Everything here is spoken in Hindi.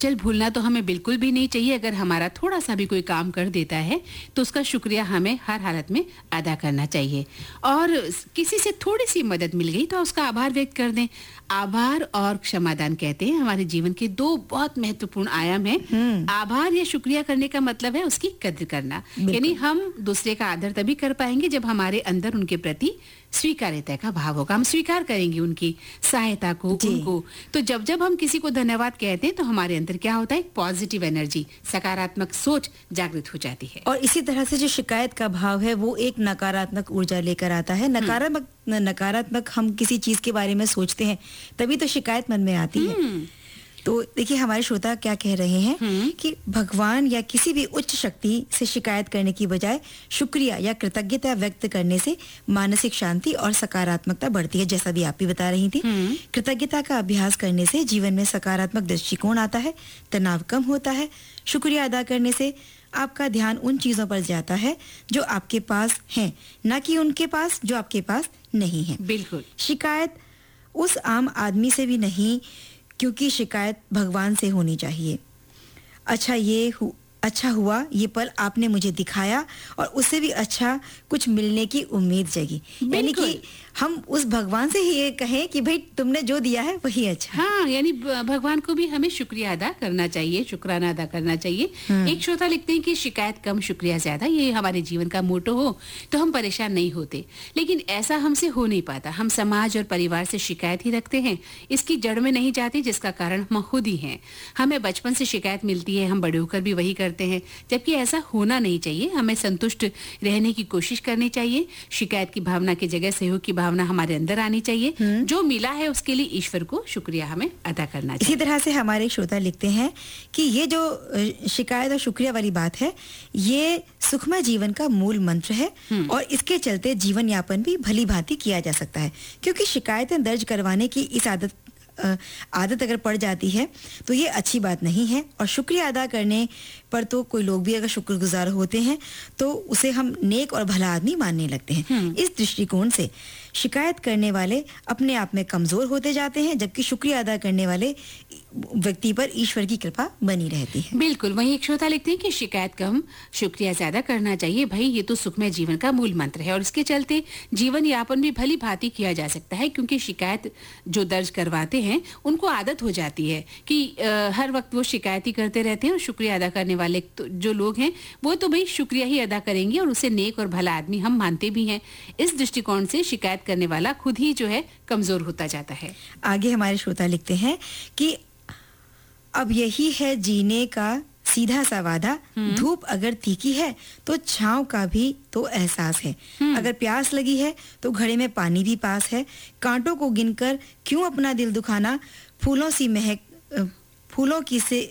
चल भूलना तो हमें बिल्कुल भी नहीं चाहिए। अगर हमारा थोड़ा सा भी कोई काम कर देता है तो उसका शुक्रिया हमें हर हालत में अदा करना चाहिए। और किसी से थोड़ी सी मदद मिल गई तो उसका आभार व्यक्त कर दें। आभार और क्षमादान कहते हैं हमारे जीवन के दो बहुत महत्वपूर्ण आयाम हैं। आभार या शुक्रिया करने का मतलब है उसकी कद्र करना, यानी हम दूसरे का आदर तभी कर पाएंगे जब हमारे अंदर उनके प्रति स्वीकार्यता का भाव होगा। हम स्वीकार करेंगे उनकी सहायता को, उनको। तो जब जब हम किसी को धन्यवाद कहते हैं तो हमारे अंदर क्या होता है, एक पॉजिटिव एनर्जी, सकारात्मक सोच जागृत हो जाती है। और इसी तरह से जो शिकायत का भाव है वो एक नकारात्मक ऊर्जा लेकर आता है। नकारात्मक हम किसी चीज के बारे में सोचते हैं तभी तो शिकायत मन में आती है। तो देखिए हमारे श्रोता क्या कह रहे हैं कि भगवान या किसी भी उच्च शक्ति से शिकायत करने की बजाय शुक्रिया या कृतज्ञता व्यक्त करने से मानसिक शांति और सकारात्मकता बढ़ती है, जैसा भी आप भी बता रही थी। कृतज्ञता का अभ्यास करने से जीवन में सकारात्मक दृष्टिकोण आता है, तनाव कम होता है। शुक्रिया अदा करने से आपका ध्यान उन चीजों पर जाता है जो आपके पास हैं, न कि उनके पास जो आपके पास नहीं है। बिल्कुल। शिकायत उस आम आदमी से भी नहीं, क्योंकि शिकायत भगवान से होनी चाहिए। अच्छा हुआ ये पल आपने मुझे दिखाया, और उससे भी अच्छा कुछ मिलने की उम्मीद जगी। यानी कि हम उस भगवान से ही ये कहें कि भाई तुमने जो दिया है वही अच्छा। हाँ, यानी भगवान को भी हमें शुक्रिया अदा करना चाहिए, शुक्राना अदा करना चाहिए। एक श्रोता लिखते हैं कि शिकायत कम शुक्रिया ज्यादा, ये हमारे जीवन का मोटो हो तो हम परेशान नहीं होते, लेकिन ऐसा हमसे हो नहीं पाता। हम समाज और परिवार से शिकायत ही रखते हैं, इसकी जड़ में नहीं जाते, जिसका कारण हम खुद ही हैं। हमें बचपन से शिकायत मिलती है, हम बड़े होकर भी वही करते हैं, जबकि ऐसा होना नहीं चाहिए। हमें संतुष्ट रहने की कोशिश करनी चाहिए। शिकायत की भावना की जगह सहयोग की भावना हमारे अंदर आनी चाहिए। जो मिला है उसके लिए ईश्वर को शुक्रिया हमें अदा करना चाहिए। इसी तरह से हमारे श्रोता लिखते हैं कि ये जो शिकायत और शुक्रिया वाली बात है, ये सुखमय जीवन का मूल मंत्र है, और इसके चलते जीवन यापन भी भली भांति किया जा सकता है। क्योंकि शिकायतें दर्ज करवाने की इस आदत अगर पड़ जाती है तो ये अच्छी बात नहीं है। और शुक्रिया अदा करने पर तो कोई लोग भी अगर शुक्रगुजार होते हैं तो उसे हम नेक और भला आदमी मानने लगते हैं। इस दृष्टिकोण से शिकायत करने वाले अपने आप में कमजोर होते जाते हैं, जबकि शुक्रिया अदा करने वाले व्यक्ति पर ईश्वर की कृपा बनी रहती है। बिल्कुल। वहीं एक श्रोता लिखते हैं कि शिकायत कम शुक्रिया ज्यादा करना चाहिए। भाई ये तो सुखमय जीवन का मूल मंत्र है, और इसके चलते जीवन यापन भी भली भांति किया जा सकता है। क्योंकि शिकायत जो दर्ज करवाते हैं उनको आदत हो जाती है कि हर वक्त वो शिकायत ही करते रहते हैं, और शुक्रिया अदा करने वाले तो जो लोग हैं वो तो भाई शुक्रिया ही अदा करेंगे, और उसे नेक और भला आदमी हम मानते भी हैं। इस दृष्टिकोण से शिकायत करने वाला खुद ही जो है कमजोर होता जाता है। आगे हमारे श्रोता लिखते हैं कि अब यही है जीने का सीधा सा वादा, धूप अगर तीखी है तो छांव का भी तो एहसास है। अगर प्यास लगी है तो घड़े में पानी भी पास है। कांटों को गिनकर क्यों अपना दिल दुखाना, फूलों की से